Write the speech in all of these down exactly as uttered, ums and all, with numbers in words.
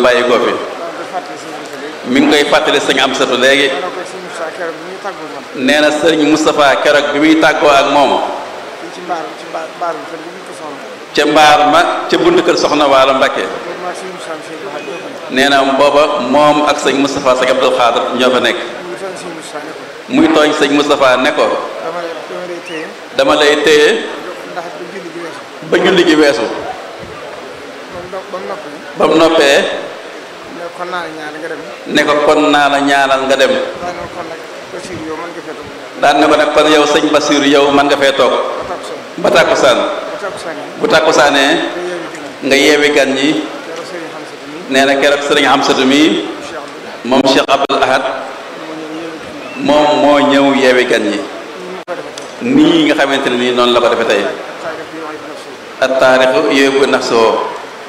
bàyyi ko fi mi ngi koy fàttali sëñ Amsatu léegi nee na sëriñ Moustapha keroog bi muy tàggoo ak moom ca mbaar ma ca buntu kër soxna Waalo Mbakke nee na booba moom ak sëñ Moustapha sëñ Abdul Xaadir ñoo fa nekk muy tooñ sëñ Moustapha ne ko dama lay téye ba julli gi weesu ba mu noppee ne ko kon naa la ñaanal nga dem daan ne ko nag kon yow sëñ Basiiru yow man nga fee toog ba tàkkusaan bu tàkkusaanee nga yeewi gan ñi nee na keroog sëriñ Amsatu mi moom Cheikh Abdoul Ahad moom moo ñëw yeewi gan ñi nii nga xamante ne nii noonu la ko defee tey ak taarixu yóbbu nax soo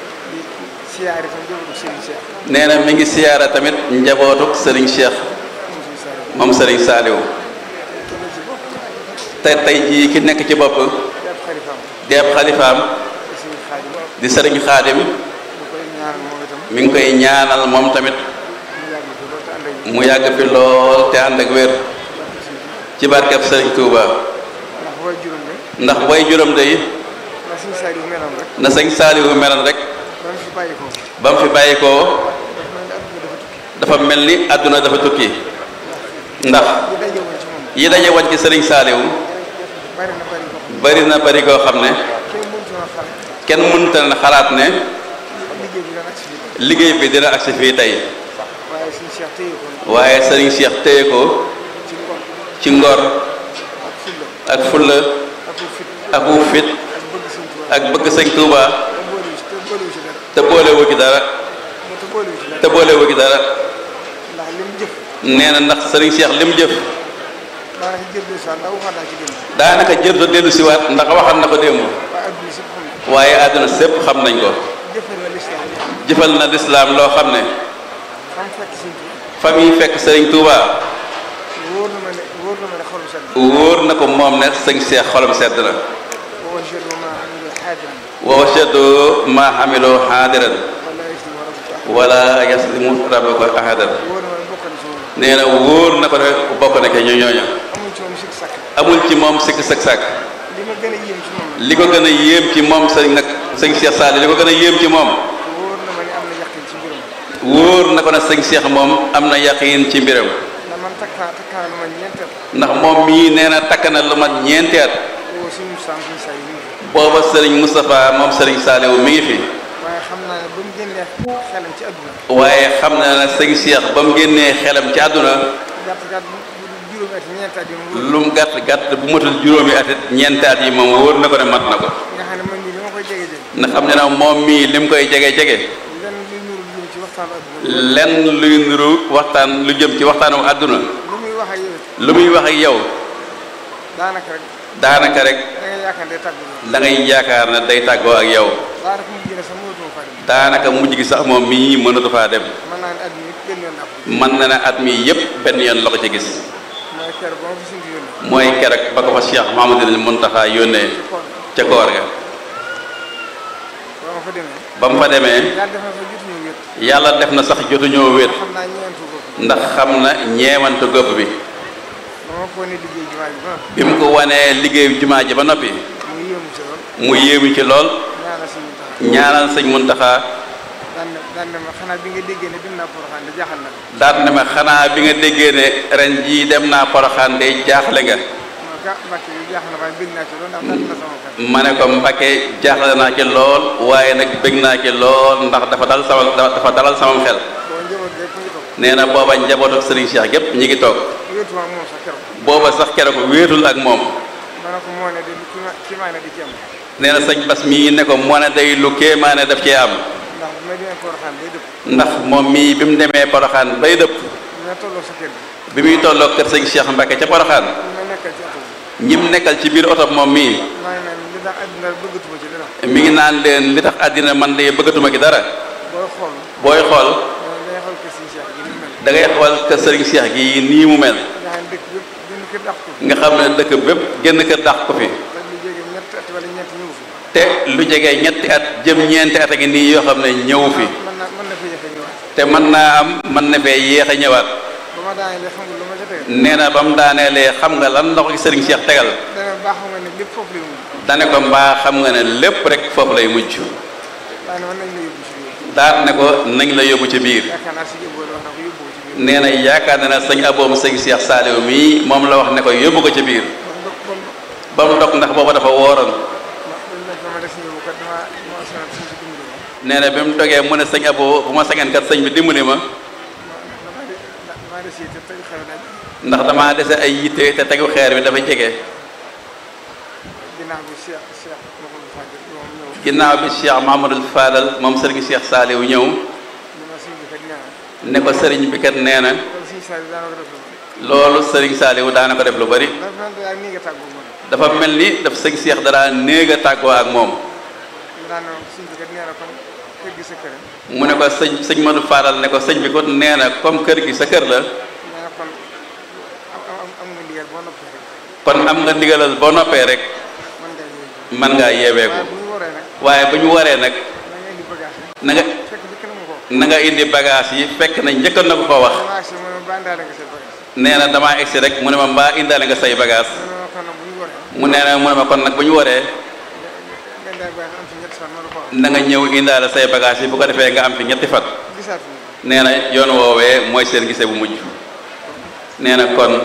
nee na mi ngi siyaara tamit njabootuk sëriñ Cheikh moom sëriñ Saaliw te tey jii ki nekk ci bopp di ab xalifaam di sëriñ Xaadim mi ngi koy ñaanal moom tamit mu yàgg fi lool te ànd ak wér ci barkeb sëriñ Touba ndax way juróom day na sëñ Saaliwu meloon rek ba mu fi bàyyi ko dafa mel ni àdduna dafa tukki ndax yi daje woon ci sëriñ Saaliwu bari na bari koo xam ne kenn mënta na xalaat ne liggéey bi dina agsi fii tey waaye sëriñ Cheikh téye ko ci ngor ak fulla ak wu fit ak bëgg sëñ Touba te boolewu ci dara te boolewu ci dara nee na ndax sëriñ Cheikh lim jëf daanaka jër do dellu siwaat ndax waxal na ko démb waaye àdduna sépp xam nañ ko jëfal na lislaam loo xam ne fa muy fekk sëriñ Touba wóor na ko moom ne sëñ Cheikh xolam sedd na wa wajadu ma hamilu hadiran wala yaslimu rabbuka ahadan nee na wóor na ko ne bokk na ke ñu ñooña amul ci moom sikk sak sak li ko gën a yéem ci moom sëñ nag sëñ Cheikh Sall li ko gën a yéem ci moom wóor na ko ne sëñ Cheikh moom am na yaqiin ci mbiram ndax moom mii nee na takk na lu mat ñeenti at booba sëriñ Moustapha moom sëriñ Saliou mi ngi fi waaye xam na ne sëñ Cheikh ba mu génnee xelam ci àdduna lu mu gàtt gàtt bu matul juróomi at it ñeenti at yi moom wóor na ko ne mat na ko nga xam ne nag moom mii lim koy jege jege lenn luy nuru waxtaan lu jëm ci waxtaanu àdduna lu muy wax ak yow daanaka rek da ngay yaakaar ne day tàggoo ak yow daanaka mujj gi sax moom mii mënatu faa dem mën na ne at mii yëpp benn yoon la ko ci gis mooy keroog ba ko fa Cheikh Mouhamadoul Mountakha yónnee ca koor ga ba mu fa demee yàlla def na sax jotuñoo wéet ndax xam na ñeewantu gopp bi bi mu ko wanee liggéeyu jumaa ji ba noppi mu yéemu ci lool ñaanal sëñ Muntaxa daan ne ma xanaa bi nga déggee ne ren jii dem naa Poroxaan de jaaxle nga ma ne ko Mbàkke jaaxle naa ci lool waaye nag bëgg naa ci lool ndax dafa dal sama dafa dalal sama xel nee na booba njabootu Serigne Cheikh gépp ñi ngi toog booba sax keroog wéetul ak moom nee na sëñ Bas mii ne ko moo ne day lu kéemaane daf cee am ndax moom mii bi mu demee Poroxaan bay dëpp bi muy tolloo kër sëñ Cheikh Mbacke ca Poroxaan ñim nekkal ci biir oto moom mii mi ngi naan leen li tax àddina man de bëggatuma ki dara booy xool da ngay xool kër sëriñ Cheikh gi nii mu mel nga xam ne dëkk bépp génn kër dàq ko fi te lu jege ñetti at jëm ñeenti at a ngi nii yoo xam ne ñëwu fi te mën naa am mën na fee yéex a ñëwaat. ba ma daanelee xam nga lu ma ca tegal. nee na ba mu daaneelee xam nga lan la ko sëriñ Cheikh tegal. dana baax xam nga ne lépp foofu lay mujj. dane ko mbaa xam nga ne lépp rek foofu lay mujj. daal ne ko nañ la yóbbu ci biir. nee na yaakaar na ne sëñ aboom sëñ Cheikh Saliou mii moom la wax ne ko yóbbu ko ci biir. ba mu dog ndax booba dafa wooroon. nee na bi mu dogee mu ne sëñ abo bu ma sañoon kat sëñ bi dimbali ma. ndax damaa dese ay yitte te tegu xeer bi dafa jege. ginnaaw bi Cheikh Mahamadul Fadal moom sëriñ Cheikh Saliou ñëw. ne ko sëriñ bi kat nee na. loolu sëriñ Saliou daana ko def lu bari. dafa mel ni daf sëñ Cheikh dara néeg a tàggoo ak moom. mu ne ko sëñ sëñ Madou Fadal ne ko sëñ bi ko nee na comme kër gi sa kër la. kon am nga ndigalal boo noppee rek. mën ngaa yeewee ko. waaye bu ñu waree nag. na nga na nga indi bagage yi fekk na njëkkoon na ko ko wax. nee na damaa egsi rek mu ne ma mbaa indaale nga say bagage. mu nee na mu ne ma kon nag bu ñu waree. na nga ñëw indaale say bagage yi bu ko defee nga am fi ñetti fan. nee na yoon woowee mooy seen gisee bu mujj. nee na kon.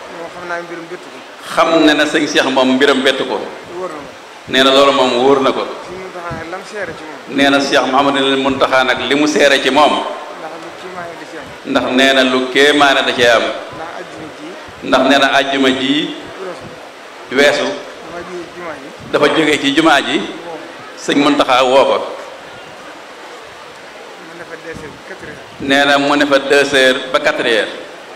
xam na ne sëñ Cheikh moom mbiram bettu ko. nee na loolu moom wóor na ko. nee na Cheikh Mouhamadou Mountakha nag li mu seere ci moom. ndax nee na lu kéemaane da cee am. ndax nee na àjjuma ji weesu. dafa jóge ci jumaa ji. sëñ Mountakha woo ko. nee na mu ne fa deux heures ba quatre heures.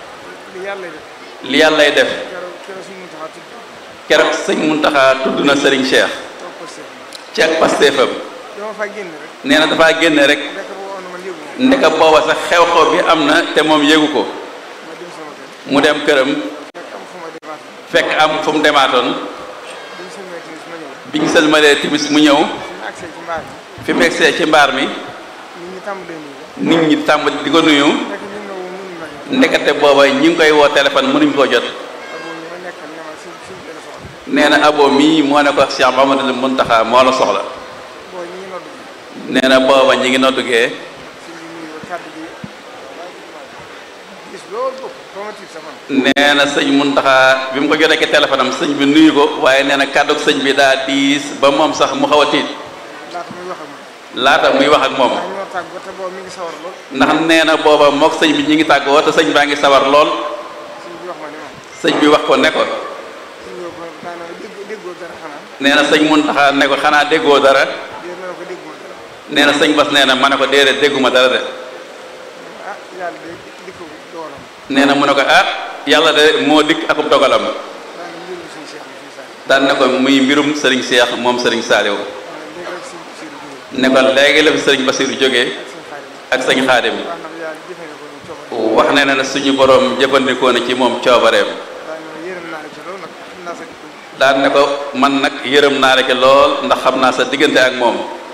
li yàllay def. keroog sëñ Mountakha tudd na Serigne Cheikh. ci ak pasteefam. nee na dafaa génne rek. ndeka booba sax xew-xew bi am na te moom yégu ko. mu dem këram. fekk am fu mu demaatoon. bi ñu sëlmalee timis mu ñëw. fi mu egsee ci mbaar mi. nit ñi tàmbali di ko nuyu. ndekete booba ñi ngi koy woo téléphone mënuñ koo jot. nee na abo mii moo ne ko Cheikh Mamadou Mountakha moo la soxla. nee na booba ñi ngi noddugee. nee na sëñ Mountakha bi mu ko jotee ci téléphone am sëñ bi nuyu ko waaye nee na kàddu sëñ bi daa diis ba moom sax mu xaw a tiit. laata muy wax ak moom. ndax nee na booba mook sëñ bi ñi ngi tàggoo te sëñ baa ngi sawar lool. sëñ bi wax ko ne ko. nee na sëñ Mountakha ne ko xanaa déggoo dara. nee na sëñ Bass nee na ma ne ko déedéet dégguma dara de. nee na mu ne ko ah yàlla de moo dikk akub dogalam. daan ne ko muy mbirum Serigne Cheikh moom Serigne Saliou. ne ko léegi la fi Serigne Bassirou jógee ak sëñ Xaadim. wax ne na suñu borom jëfandikoo na ci moom coobareem. daan ne ko man nag yërëm naa rek lool ndax xam naa sa diggante ak moom.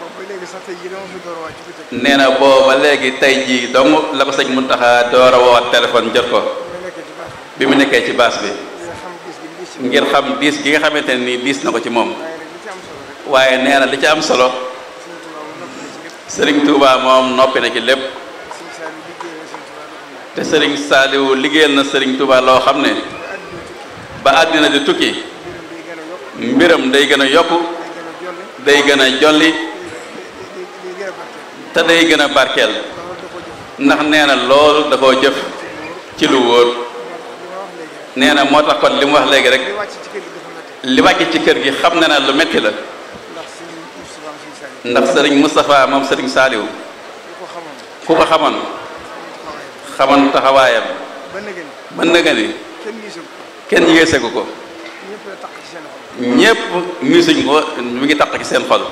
nee na booba léegi tey jii dong la ko sëñ Mountakha door a woowaat téléphone jot ko. bi mu nekkee ci baas bi. ngir xam diis gi nga xamante ne nii diis na ko ci moom. waaye nee na li ci am solo. Serigne Touba moom noppi na ci lépp. te Serigne Saliou liggéeyal na Serigne Touba loo xam ne. ba àddina di tukki. mbiram day gën a yokku. day gën a jolli. te day gën a barkeel. ndax nee na loolu da koo jëf ci lu wóor. nee na moo tax kon li mu wax léegi rek. li wàcc ci kër gi xam na ne lu metti la. ndax Serigne Moustapha moom Serigne Saliou. ku ko xamoon. xamoon taxawaayam. ba nëga ni kenn yéesegu ko. ñépp misuñ ko mi ngi taq ci seen xol.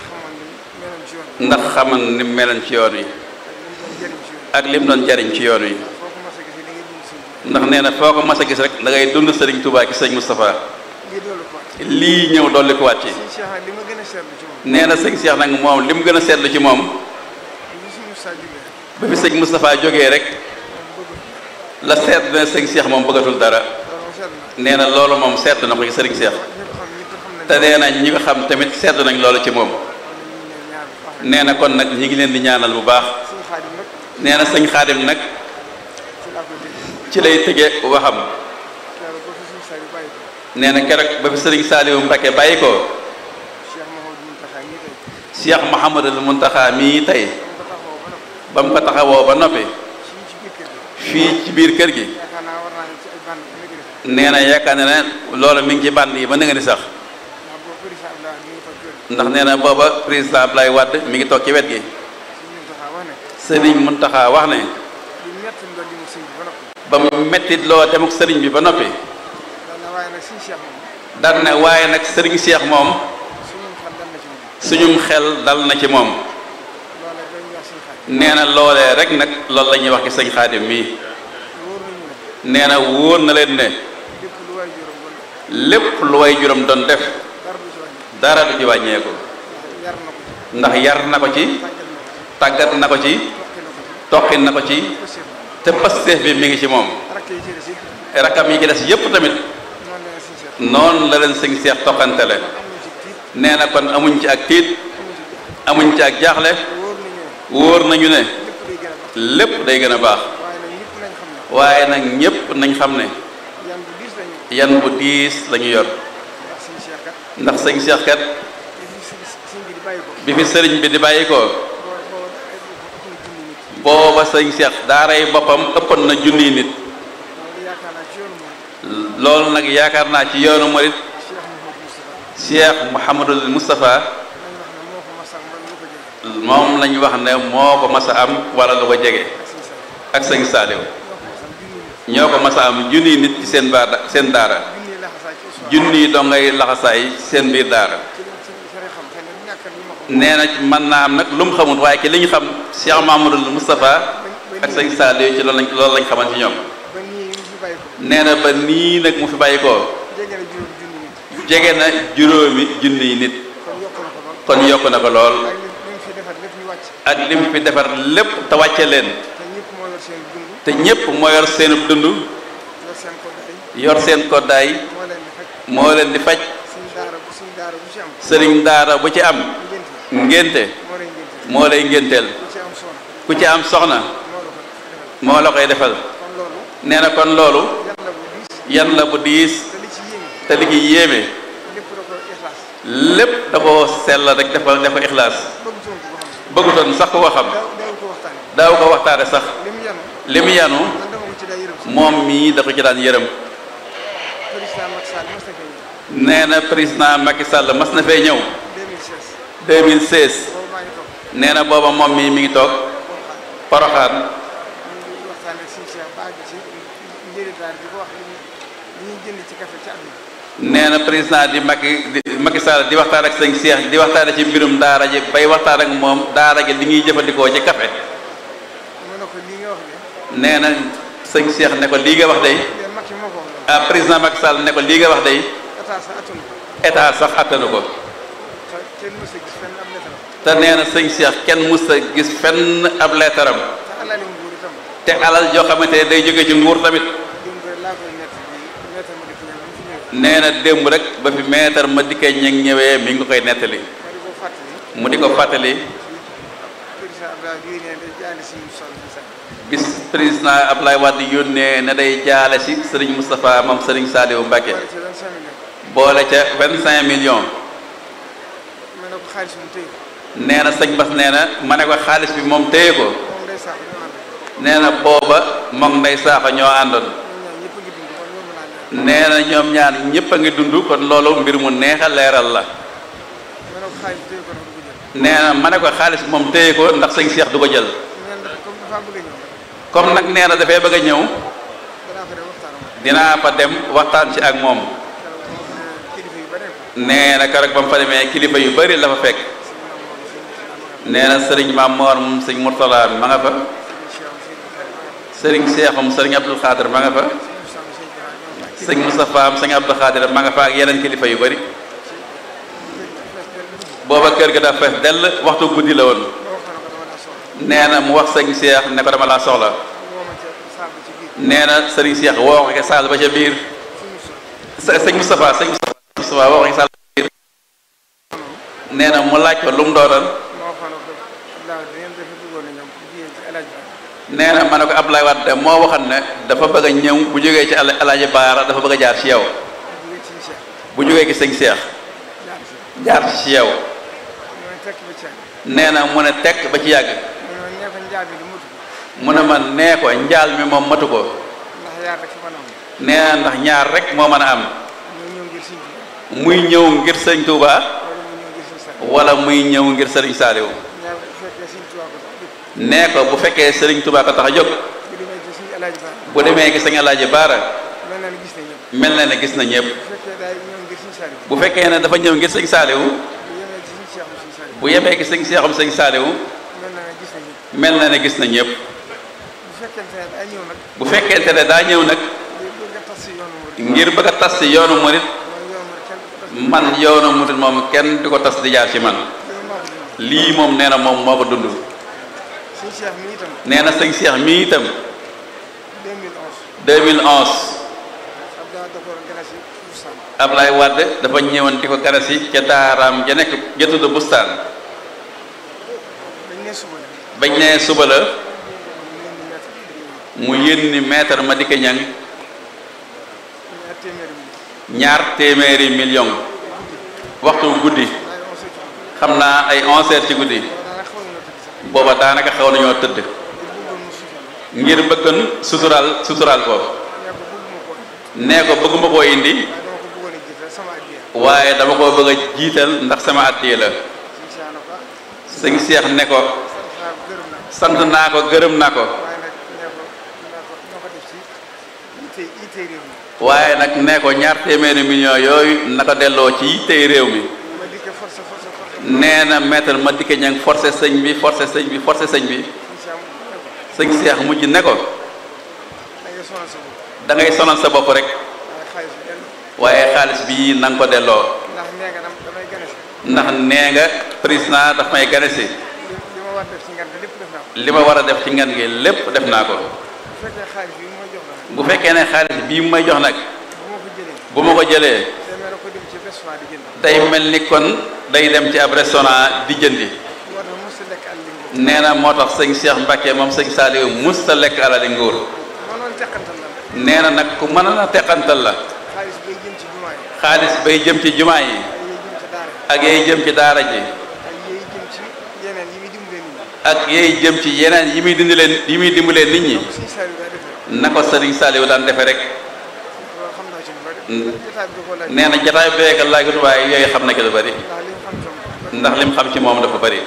ndax xaman ni meloon ci yoon wi. ak lim doon jariñ ci yoon wi. ndax nee na foo ko mas a gis rek da ngay dund Serigne Touba ki sëñ Moustapha. lii ñëw dolli ko wàcc. nee na sëñ Cheikh nag moom li mu gën a seetlu ci moom. ba fi sëñ Moustapha jógee rek la seet na sëñ Cheikh moom bëggatul dara nee na loolu moom seet na ko ci sëriñ Cheikh te nee na ñi nga xam tamit seet nañ loolu ci moom nee na kon nag ñi ngi leen di ñaanal bu baax nee na sëñ Xaadim nag ci lay tëje waxam nee na keroog ba fi sëriñ Saliou Mbacké bàyyi ko Cheikh Mouhamadul Mountakha mii tey ba mu ko taxawoo ba noppi fii ci biir kër gi nee na yaakaar na ne loolu mi ngi ci bànd yi ba nga ni sax ndax nee na booba président Abdoulaye Wade mi ngi toog ci wet gi sëriñ Mountakha wax ne ba mu mettit loo demuk sëriñ bi ba noppi daan ne waaye nag sëriñ Cheikh moom suñum xel dal na ci moom nee na loolee rek nag loolu la ñuy wax ci sëñ Xaadim mii nee na wóor na leen ne lépp lu way juróom doon def dara du ci wàññeeku ndax yar na ko ci tàggat na ko ci toqin na ko ci te pasteef bi mi ngi ci moom rakam yi ci des yépp tamit noonu la leen sëñ Seex toqantele nee na kon amuñ ci ak tiit amuñ ci ak jaaxle wóor nañu ne lépp day gën a baax waaye nag ñépp nañ xam ne yan bu diis lañu yor ndax sëñ Cheikh kat bi fi sëriñ bi di bàyyi ko booba sëñ Cheikh daaray boppam ëppoon na junniy nit loolu nag yaakaar naa ci yoonu murit Cheikh Mouhamadul Moustapha moom lañu wax ne moo ko mas a am wala lu ko jege ak sëñ Saliou ñoo ko mas a am junniy nit ci seen baar seen daara junniy dongay laxasaay seen biir daara nee na mën naa am nag lu mu xamul waaye ci li ñu xam Cheikh Mouhamadul Moustapha ak sëñ Saliou ci loolu lañ loolu lañ xaman ci ñoom nee na ba nii nag mu fi bàyyi ko jege na juróomi junniy nit kon yokk na ko lool ak lim fi defar lépp te wàcce leen te ñépp moo yor seenub dund yor seen koddaay moo leen di faj sëriñ daara bu ci am ngénte moo lay ngénteel ku ci am soxna moo la koy defal nee na kon loolu yan la bu diis te li ci yéeme lépp da ko sell rek def ko def ko ixlaas bëggutoon sax ko xam daaw ko waxtaane sax li mu yanu moom mii da ko ci daan yërëm nee na président Macky Sall mas na fee ñëw deux mille seize nee na booba moom mii mi ngi toog Poroxaan nee na président di Macky di Macky Sall di waxtaan ak sëñ Cheikh di waxtaane ci mbirum daara ji bay waxtaan ak moom daara ji li ñuy jëfandikoo ci café nee na sëñ Cheikh ne ko lii nga wax day ah président Macky Sall ne ko lii nga wax day état sax attanu ko te nee na sëñ Cheikh kenn mus a gis fenn ab leetaram te alal joo xamante ne day jóge ci nguur tamit nee na démb rek ba fi maître ma dikkee ñeg ñëwee mi ngi koy nettali mu di ko fàttali bis président Abdoulaye Wade yónnee ne day jaale si Serigne Moustapha moom Serigne Saliou Mbacké boole ca vingt cinq millions nee na sëñ Bass nee na ma ne ko xaalis bi moom téye ko nee na booba moom nday saaxa ñoo àndoon nee na ñoom ñaar ñëpp a ngi dund kon loolu mbir mu neex a leeral la nee na ma ne ko xaalis moom téye ko ndax sëñ Cheikh du ko jël comme nag nee na dafay bëgg a ñëw dinaa fa dem waxtaan ci ak moom nee na keroog ba mu fa demee kilifa yu bari la fa fekk nee na sëriñ Maam Moor moom sëñ Mourtala ma nga fa sëriñ Cheikhoum sëriñ Abdoul Khadir ma nga fa sëñ Moustapha am sëñ Abdou Khadir ma nga fa ak yeneen kilifa yu bari booba kër ga dafa fees dell waxtu guddi la woon nee na mu wax sëñ Cheikh ne ko dama laa soxla. nee na sëriñ Cheikh woo ko saal ba ca biir. sëñ Moustapha sëñ Moustapha woo ko saal ba ca biir. nee na mu laaj ko lu mu doonoon. nee na ma ne ko Abdoulaye Wade moo waxoon ne dafa bëgg a ñëw bu jógee ci Alaaji Baara dafa bëgg a jaar ci yow. bu jógee ci sëñ Cheikh. jaar ci yow. nee na mu ne tekk ba ci yàgg. mu ne ma nee ko njaal mi moom matu ko. nee na ndax ñaar rek moo mën a am. muy ñëw ngir sëñ Touba. wala muy ñëw ngir sëriñ Saliou. nee ko bu fekkee sëriñ Touba ko tax a jóg. bu demee gi sëñ Alaaji Baara. mel na ne gis na ñëpp. bu fekkee ne dafa ñëw ngir sëñ Saliou. bu yemee gi sëñ Seexum sëñ Saliou. mel na ne gis na ñëpp. bu fekkente ne daa ñëw nag. ngir bëgg a tas ci yoonu murit. man yoonu murit moom kenn di ko tas di jaar ci man. lii moom nee na moom moo ko dund. nee na sëñ Cheikh mii itam. deux mille onze. Ablaye Wade dafa ñëwoon di ko garasi ca daaraam ja nekk ja tudd bustaan. bañ ne suba la. mu yénni maître Madické Niang. ñaar téeméeri million. waxtu guddi. xam naa ay onze heures ci guddi. booba daanaka xaw nañoo tëdd. ngir bëggoon suturaal suturaal ko. nee ko bëgguma koo indi. waaye dama ko bëgg a jiital ndax sama addiya la. sëñ Cheikh ne ko. sant naa ko gërëm naa ko. waaye nag nee ko ñaar téeméeri millions yooyu naka delloo ci yittey réew mi. nee na maître Madické Niang forcé sëñ bi forcé sëñ bi forcé sëñ bi. sëñ Cheikh mujj ne ko. da ngay sonal sa bopp rek. waaye xaalis bi na nga ko delloo. ndax nee nga président daf may gane si. li ma war a def ci ngan gi lépp def naa ko. bu fekkee ne xaalis bii mu may jox nag. bu ma ko jëlee. day mel ni kon day dem ci ab restaurant di jëndi. nee na moo tax sëñ Cheikh Mbacke moom sëñ Saliou mus ta lekk alali nguur. nee na nag ku mën a teqantal la. xaalis bay jëm ci jumaa yi. ak yey jëm ci daara ji. ak yey jëm ci yeneen yi muy dindi leen yi muy dimbalee nit ñi. na ko sëriñ Saliou daan defe rek. nee na jataay beeka laajut waaye yooyu xam na ki lu bari. ndax lim xam ci moom dafa bari.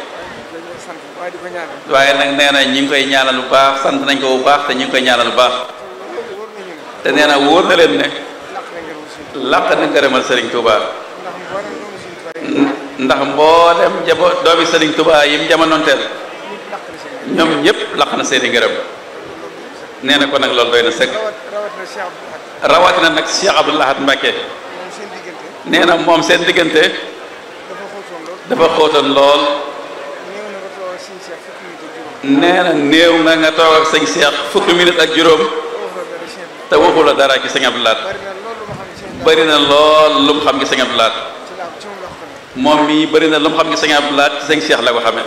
waaye nag nee na ñi ngi koy ñaanal bu baax sant nañ ko bu baax te ñi ngi koy ñaanal bu baax. te nee na wóor na leen ne. làq na ngërëmal sëriñ Touba. ndax mboolem jabo doomi sëriñ Touba yim jamonoonteel. ñoom ñëpp làq na seeni ngërëm. nee na ko nag loolu doy na sëkk. rawatina nag Cheikh Abdou Lahad Mbacké. nee na moom seen diggante. dafa xóotoon lool. nee na néew na nga toog ak sëñ Cheikh fukki minute ak juróom. te waxu la dara ci sëñ Abdou Lahad. bëri na lool lu mu xam ci sëñ Abdou Lahad. moom mii bëri na lu mu xam ci sëñ Abdou Lahad ci sëñ Cheikh la ko xamee.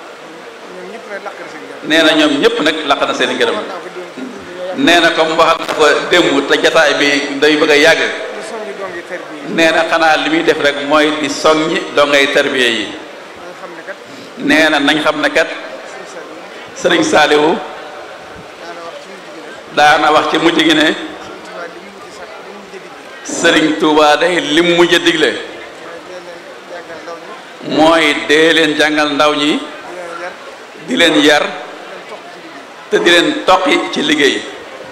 nee na ñoom ñëpp nag laq na seen i gërëm. nee na comme waxal na ko démb te jataay bi day bëgg a yàgg. nee na xanaa li muy def rek mooy di soññi dongay tarbiya yi. nee na nañ xam ne kat sëriñ Saliou daana wax ci mujj gi ne sëriñ Touba day lim mujj a digle mooy dee leen jàngal ndaw ñi di leen yar te di leen toqi ci liggéey.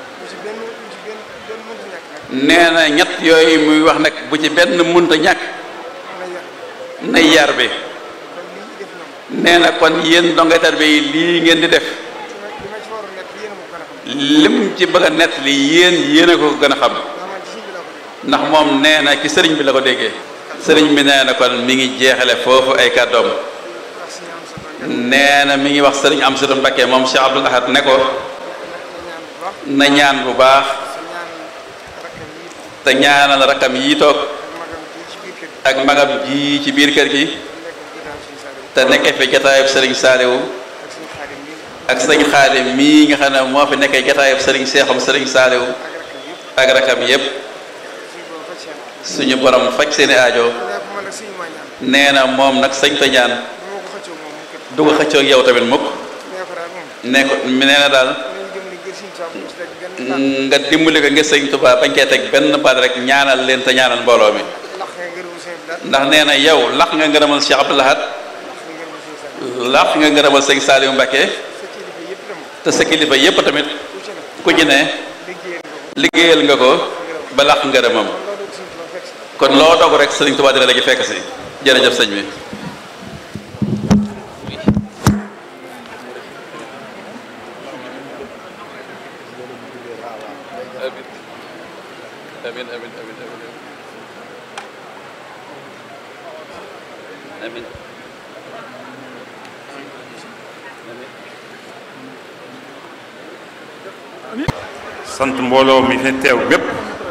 nee na ñett yooyu muy wax nag bu ci benn munta ñàkk na yar bi. nee na kon yéen dongatar bi lii ngeen di def lim ci bëgg a nett li yéen yéen a ko gën a xam ndax moom nee na ci sëriñ bi la ko déggee. sëriñ bi nee na kon mi ngi jeexale foofu ay kàddoom. nee na mi ngi wax sëriñ Amsatu Mbakke moom Cheikh Abdoul Ahad ne ko na ñaan bu baax te ñaanal rakkam yi toog ak magam ji ci biir kër gi te nekkee fi jataayub sëriñ Saaliwu ak sëriñ Xaadim mii nga xam ne moo fi nekkee jataayub sëriñ Seexum sëriñ Saaliwu ak rakkam yépp suñu borom faj seeni aajo nee na moom nag sañ ta ñaan du ko xëccoog yow tamit mukk nee ko nee na daal nga dimbali ko ngir sëñ Tuubaa bañ koy teg benn baat rek ñaanal leen te ñaanal mbooloo mi ndax nee na yow lax nga ngërëmal Cheikh Abdoul Ahad lax nga ngërëmal sëñ Saliou Mbacké te sa kilifa yépp tamit ku ci ne liggéeyal nga ko ba lax ngërëmam kon loo dog rek sëñ Tuubaa dina la ci fekk si jërëjëf sëñ bi amin amin amin amin amin sant mbooloo mi fi teew bépp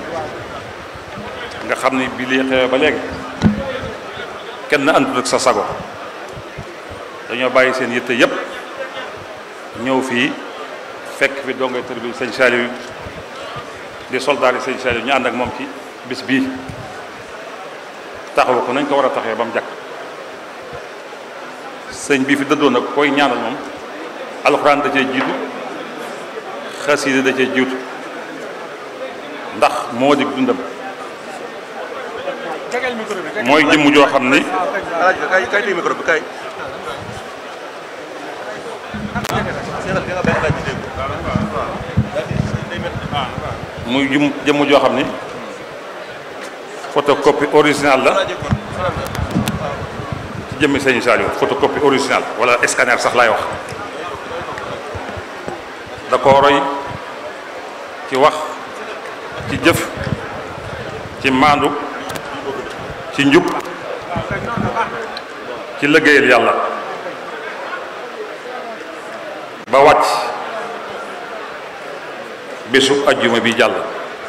nga xam ni bi lii xew ba léegi kenn àndul ak sa sago dañoo bàyyi seen yitte yépp ñëw fii fekk fi dongay tër bi sëñ Saliou di soldaar yi sëñ Saliou ñu ànd ak moom ci bis bii taxaw ko nañ ko war a taxee ba mu jàkk sëñ bii fi dëddoon nag koy ñaanal moom alxuraan da cee jiitu xasida da cee jiitu ndax moo di dundam mooy jëmm joo xam ni kay kay téye micro bi kay muy jëm jëmm joo xam ni photocopie original la ci jëmmi sëñ Saliou photocopie original wala scanner sax laay wax da ko roy ci wax ci jëf ci maandu ci njub ci liggéeyal yàlla ba wàcc bésu ajjuma bi jàll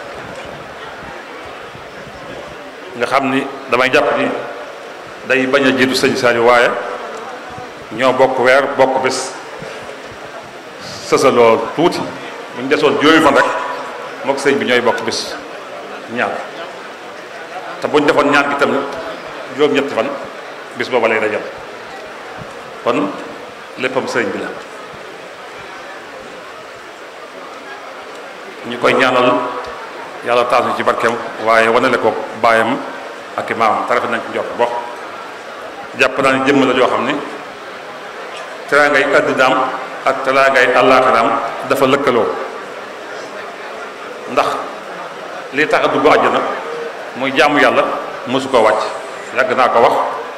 nga xam ni damay jàpp ni day bañ a jiitu sëñ Saliou waaye ñoo bokk weer bokk bés sësaloo tuuti bu ñu desoon juróomi fan rek mook sëñ bi ñooy bokk bés ñaan te bu ñu defoon ñaan gi tam juróom-ñetti fan bis booba lay dajal kon léppam sëñ bi la ñu koy ñaanal yàlla taas ñu ci barkeem waaye wanale ko baayam ak i maamam te rafet nañ ci njort bokk jàpp naa ni jëmm la joo xam ni teraangay àddinaam ak teraangay àllaaxiraam dafa lëkkaloo ndax li tax a dugg àjjana muy jaamu yàlla mësu ko wàcc yàgg naa ko wax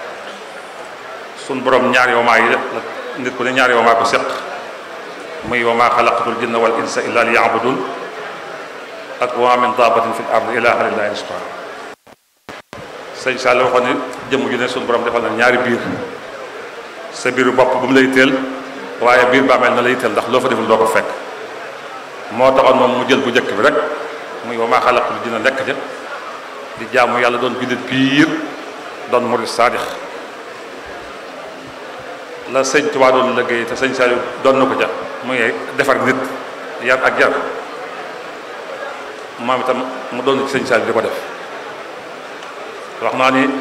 sun borom ñaari wamaa yi la nit ku ne ñaari wamaa ko seq muy wamaa xalaqatul jinna wal insa illa li yaabudun ak wa min daabatin fil ardi ila alillahi rizquha sëñ Sall waxoon ne jëmm ju ne suñu borom defal na ñaari biir sa biiru bopp bu mu lay teel waaye biir bàmmeel na lay teel ndax loo fa deful doo ko fekk moo taxoon moom mu jël bu njëkk bi rek muy wa maa xalaqtul jinna nekk ja di jaamu yàlla doon jullit piir doon murid saadix la sëñ Tuubaa doon liggéey te sëñ Sall doon na ko ja muy defar nit yar ak jar moom itam mu doon ci sëñ Saliou di ko def wax naa ni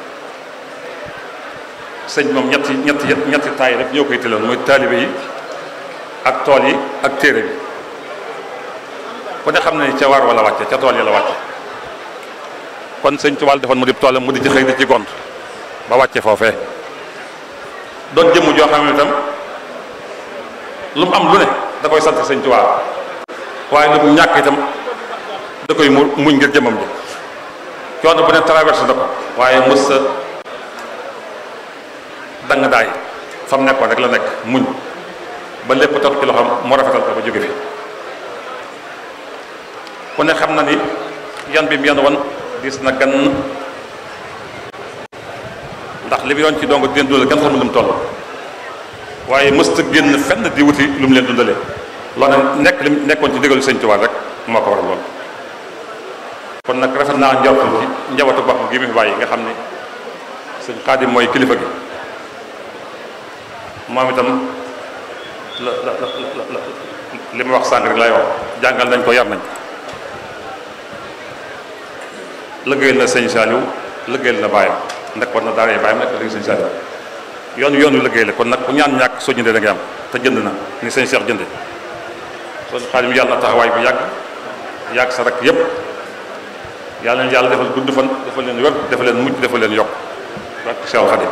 sëñ moom ñetti ñetti ñetti taay rek ñoo koy tëloon muy taalibe yi ak tool yi ak téere bi ku ne xam ne ca waar wala wàcce ca tool yi la wàcce kon sëñ Tuubaa defoon mu di toolam mu di ci xëy di ci gont ba wàcce foofee doon jëmm joo xam ne itam lu mu am lu ne da koy sant sëñ Tuubaa waaye lu mu ñàkk itam da koy mu muñ ngir jëmam ji coono bu ne traversé na ko waaye mës sa dang daay fa mu nekkoon rek la nekk muñ ba lépp toog ci loxoom mu rafetal ko ba jóge fi ku ne xam na ni yan bi mu yan woon gis na gan ndax li mu yoon ci dongo den doole kenn xamul lu mu toll waaye mësta génn fenn di wuti lu mu leen dundalee loolu nekk li nekkoon ci ndigalu sëñ Tuubaa rek moo ko waral lool. kon nag rafet naa njortu ci njabootu boppam gi mu fi bàyyi nga xam ne sëñ Xaadim mooy kilifa gi moom itam la la la la li ma wax sànq rek lay wax jàngal nañ ko yar nañ lëggéeyal na sëñ Saliou lëggéeyal na bàyyam nekkoon na daara yi bàyyam nekk na sëñ Saliou yoon yoon wi lëggéey la kon nag ku ñaan ñàkk soo jëndee da ngay am te jënd na ni sëñ Cheikh jënde soo Xaadim yàlla na taxawaay bu yàgg yàgg sa rek yépp yàlla leen yàlla defal gudd fan defal leen wér defal leen mucc defal leen yokk ak Cheikh Xaadim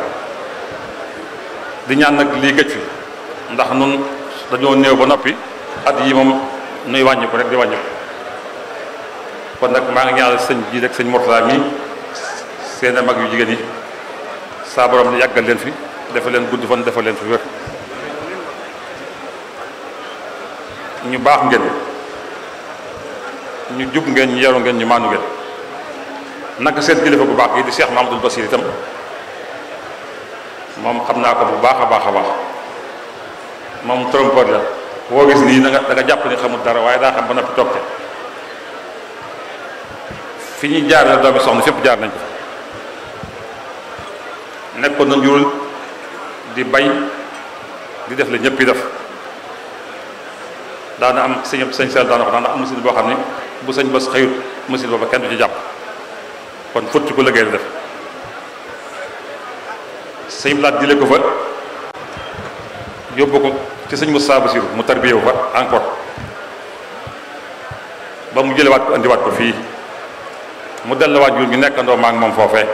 di ñaan nag lii gëj fi ndax nun dañoo néew ba noppi at yi moom nuy wàññi ko rek di wàññi ko kon nag maa ngi ñaanal sëñ ji rek sëñ Mourtada mi seen mag yu jigéen yi saa borom yàggal leen fi defal leen gudd fan defal leen fi wér ñu baax ngeen ñu jub ngeen ñu yaru ngeen ñu maanu ngeen naka seen kilifa bu baax gi di Cheikh Mamadou Bassir itam moom xam naa ko bu baax a baax a baax moom trompeur la boo gis nii da nga da nga jàpp ni xamul dara waaye daa xam ba noppi toog te fi ñuy jaar la doomi soxna fépp jaar nañ ko nekkoon na njurul di bay di def la ñëpp yi def daana am sëñ sëñ seel daana ko daana am machine boo xam ne bu sëñ bas xëyut machine booba kenn du ci jàpp kon futti ko liggéey la def sëñ blaat jële ko fa yóbbu ko ci sëñ Moussa Bassirou mu tarbiyewu fa encore ba mu jëlewaat ko andiwaat ko fii mu delluwaat jur ñu nekkandoo maa ngi moom foofee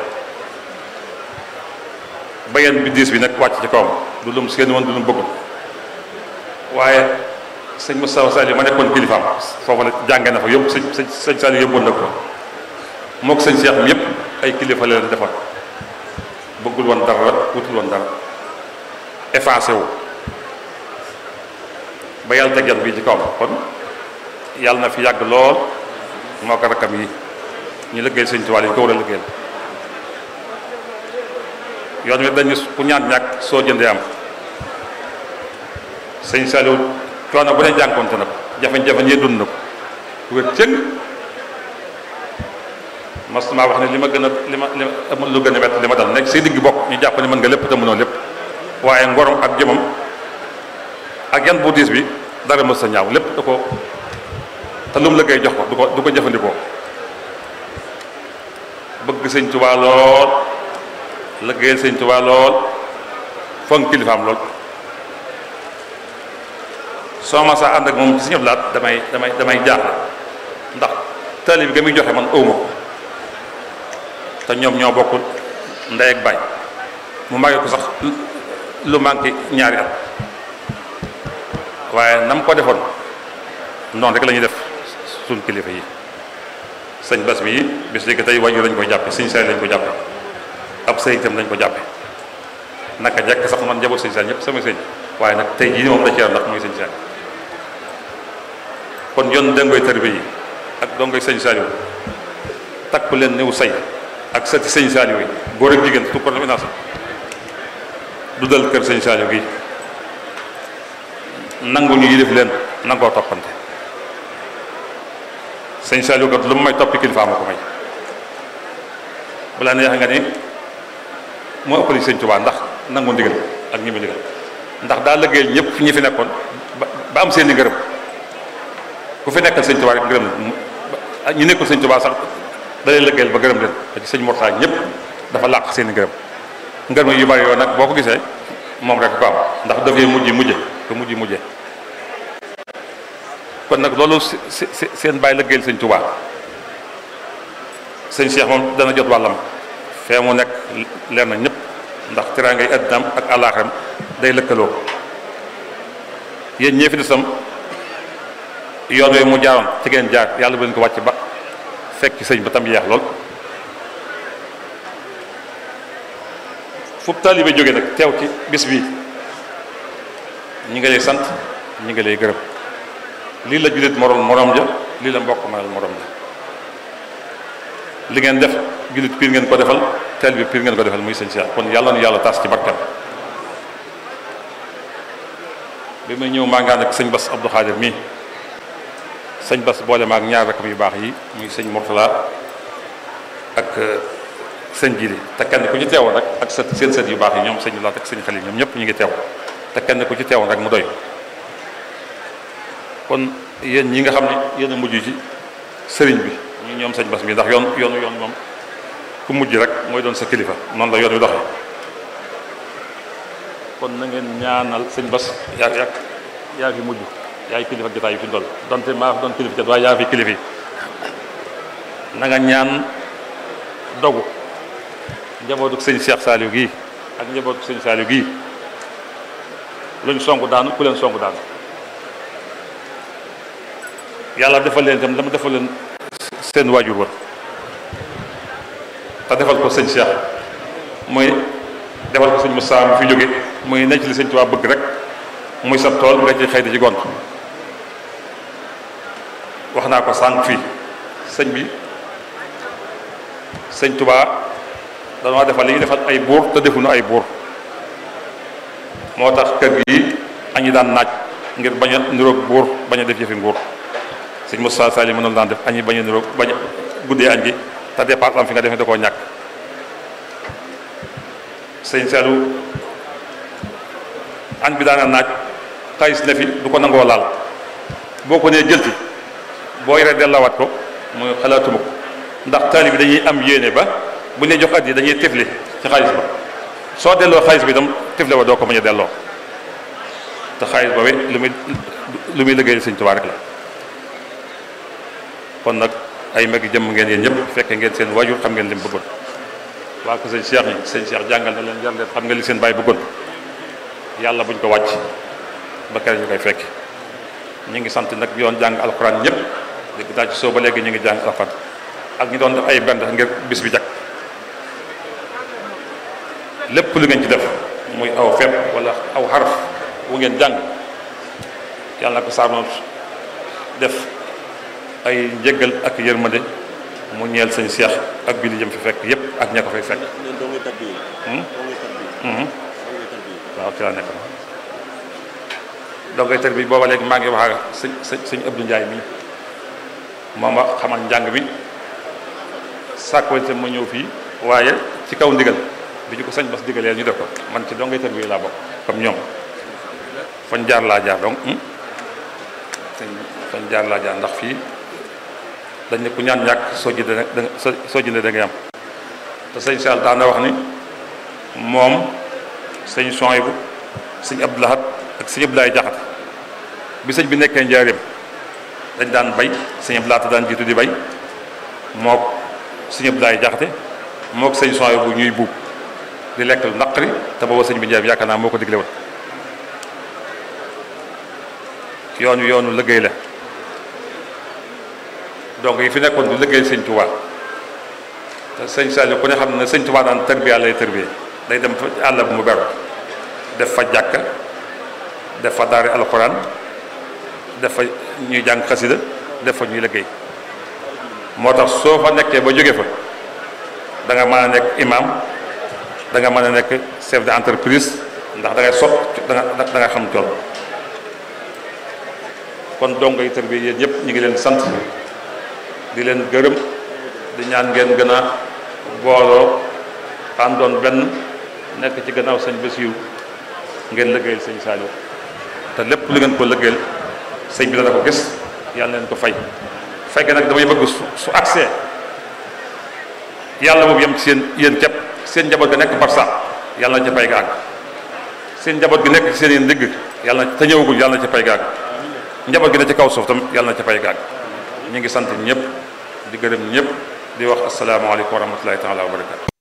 bayeen bi diis bi nag wàcc ci kawam du lum seen woon du lum bëggoon waaye sëñ Moussa Sall ma nekkoon kilifaam foofu la jànge na fa yóbbu sëñ sëñ sëñ Sall yóbboon na ko moo ko sëñ Cheikh mi yëpp ay kilifa la leen defar bëggul woon dara wutul woon dara effacé wu ba yàlla teg yan bii ci kawam kon yàlla na fi yàgg lool moo ko rakkam yi ñu liggéeyal sëñ Tuubaa yi ko war a liggéeyal yoon wi dañu ku ñaan ñàkk soo jëndee am sëñ Saliou coono bu ne jànkoonte na ko jafe-jafe ñee dund na ko wér cëng mas maa wax ne li ma gën a li ma li amul lu gën a wet li ma dal nekk say digg bokk ñu jàpp ne mën nga lépp te mënoo lépp waaye ngorom ak jëmam ak yan bu diis bi dara mës sa ñaaw lépp da ko te lu mu liggéey jox ko du ko du ko jëfandikoo bëgg sëñ Tuubaa lool liggéeyal sëñ Tuubaa lool fonk kilifaam lool soo ma saa ànd ak moom ci suñu laat damay damay damay jaaxle ndax tali bi nga muy joxe man ëwma ko te ñoom ñoo bokkul ndey ak baay mu màggee ko sax lu manqué ñaari at waaye nam ko defoon noonu rek la ñuy def suñ kilifa yi sëñ bas bi bis léegi tey wàññi lañ koy jàppe sëñ Sall lañ ko jàppe ab sëyitam lañ ko jàppe naka jekk sax man njaboot sëñ Sall ñëpp sama sëñ waaye nag tey jii moom da ci ndax muy sëñ Sall kon yoon dongoy tarbi yi ak dongoy sëñ Saliou takku leen niw say ak sëti sëñ Saliou yi góor ak jigéen tu ko naasa du dal kër sëñ Saliou gi nangu ñu yilif leen nangoo toppante sëñ Saliou kat lu mu may toppi kilifa ma ko may balaa neex nga ni moo ëppali sëñ Tuubaa ndax nangu ndigal ak ñi mu ndigal ndax daa liggéeyal ñëpp ñi fi nekkoon ba am seen i ngërëm ku fi nekkal sëñ Tuubaa rek gërëm na ñu nekkul sëñ Tuubaa sax da lay liggéeyal ba gërëm leen ba ci sëñ Mourtada ñëpp dafa làq seen i ngërëm ngërëm yu bari yooyu nag boo ko gisee moom rek ko am ndax dafay mujj mujje ko mujj mujje kon nag loolu si seen bàyyi liggéeyal sëñ Tuubaa sëñ Cheikh moom dana jot wàllam fee mu nekk leer na ñëpp ndax teraangay àddinaam ak àllaaxiram day lëkkaloo yéen ñee fi desam yoon yooyu mu jaaroon ci ngeen jaar yàlla bu leen ko wàcc ba fekk ci sëñ ba tam yeex lool fu taalibe jóge nag teew ci bis bii ñi nga lay sant ñi nga lay gërëm lii la jullit moroom moroom ja lii la mbokk manal moroom ja li ngeen def jullit piir ngeen ko defal taalibe piir ngeen ko defal muy sëñ Cheikh kon yàlla nu yàlla taas ci barkam bi may ñëw maa ngi ànd ak sëñ Bass Abdou Khadir mii sëñ Bass boole ma ak ñaar rakam yu baax yi muy sëñ Mourtala ak sëñ Jili te kenn ku ci teewoon rek ak sët seen sët yu baax yi ñoom sëñ Laat ak sëñ Xalil ñoom ñëpp ñu ngi teew te kenn ku ci teewoon rek mu doy kon yéen ñi nga xam ne yéen a mujj ci sëriñ bi ñu ñoom sëñ Bass mi ndax yoon yoonu yoon moom ku mujj rek mooy doon sa kilifa noonu la yoon wi doxee kon na ngeen ñaanal sëñ Bass yaa yaa yaa fi mujj yaay kilifa jotaay yi fi ndol donte maa fi doon kilifa kat waaye yaa fi kilifa yi na nga ñaan dogu njabootu sëñ Cheikh Saliou gii ak njabootu sëñ Saliou gii luñ songu daanu ku leen songu daanu yàlla defal leen itam dama defal leen seen waajur wa te defal ko sëñ Cheikh mooy defal ko sëñ Moussa mi fi jóge muy nekk li sëñ Tuubaa bëgg rek muy sa tool nga ci xëy di ci gont wax naa ko sànq fii sëñ bi sëñ Tuubaa danoo defal li ñu defal ay buur te defuñu ay buur moo tax kër gi añi daan naaj ngir bañ a niroog buur bañ a def yëfi nguur sëñ Moussa Sall mënul daan def añi bañ a niroog bañ a guddee añ gi te départ am fi nga defee da koo ñàkk sëñ Saliou añ bi daana naaj xaalis ne fi du ko nangoo laal boo ko nee jëlti boo yoree dellawaat ko muy xalaatuma ko ndax taali bi dañuy am yéene ba bu ñu jox at yi dañuy tifli ci xaalis ba soo delloo xaalis bi itam tifle ba doo ko mën a delloo te xaalis ba lu muy lu muy liggéey sëñ Tuubaa rek la kon nag ay mag jëmm ngeen yéen ñëpp fekke ngeen seen waajur xam ngeen li mu bëggoon waa ko sëñ Cheikh ñi sëñ Cheikh jàngal na leen yar leen xam nga li seen baay bëggoon yàlla buñ ko wàcc ba kere ñu koy fekk ñu ngi sant nag yoon jàng alxuraan ñëpp dégg daa ci soo ba léegi ñu ngi jàng alxuraan ak ñu doon def ay benn ngir bis bi jag lépp lu ngeen ci def muy aw fepp wala aw xaraf wu ngeen jàng yàlla na ko saarnoon def ay njëggal ak yërmande mu ñeel sëñ Cheikh ak bi li jëm fi fekk yépp ak ña ko fay fekk waaw ci laa nekk dongay tër bi booba léegi maa ngi wax ak sëñ sëñ sëñ Abdou Ndiaye mi moom a xamal njàng mi sàkkoonte ma ñëw fii waaye ci kaw ndigal bi ñu ko sëñ Bass digalee ñu def ko man ci dongay tër bi laa bokk comme ñoom fañ jaar laa jaar donc fañ jaar laa jaar ndax fii dañ ne ku ñaan ñàkk soo jëndee da nga soo jëndee da ngay am te sëñ Sall daan na wax ni moom sëñ Souhaïbou sëñ Abdou Lahad ak sëñ Abdoulaye Jaxate bi sëñ bi nekkee njaareem dañ daan bay sëñ Abdou Lahad daan jiitu di bay mook sëñ Abdoulaye Jaxate mook sëñ Souhaïbou ñuy buub di lekk lu naqari te booba sëñ bi njaareem yaakaar naa moo ko digle woon yoonu yoonu liggéey la donc yi fi nekkoon du liggéey sëñ Touba te sëñ Saliou ku ne xam ne sëñ Touba daan tërbiya lay tërbiya day dem fa àll bu mu beru def fa jàkka def fa daari alxuraan def fa ñuy jàng xasida def fa ñuy liggéey moo tax soo fa nekkee ba jóge fa da nga mën a nekk imam da nga mën a nekk chef d'entreprise ndax da ngay sot da nga da nga xam tool kon dongo yi tërbiya yéen ñëpp ñu ngi leen sant di leen gërëm di ñaan ngeen gën a booloo àndoon benn nekk ci gannaaw sëñ Bassirou ngeen liggéeyal sëñ Saliou te lépp lu ngeen ko liggéeyal sëñ bi dana ko gis yàlla leen ko fay fekkee nag damay bëgg su su accès yàlla boobu yem ci seen yéen képp seen njaboot ga nekk barsa yàlla na ca pay ga àgg seen njaboot gi nekk ci seen yéen digg yàlla na te ñëwagul yàlla na ca pay ga àgg njaboot gi ne ci kaw suuf tam yàlla na ca pay ga àgg ñu ngi sant ñëpp di gërëm ñëpp di wax asalaamaaleykum wa rahmatullahi taala wa barakatu